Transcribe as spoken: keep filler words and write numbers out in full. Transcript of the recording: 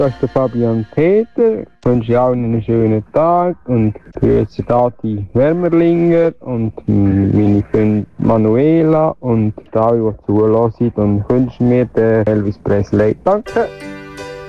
Das ist der Fabian Peter. Ich wünsche allen einen schönen Tag und grüße Tati Wermerlinger und meine Freundin Manuela und alle, die zulassen, und wünsche mir den Elvis Presley. Danke!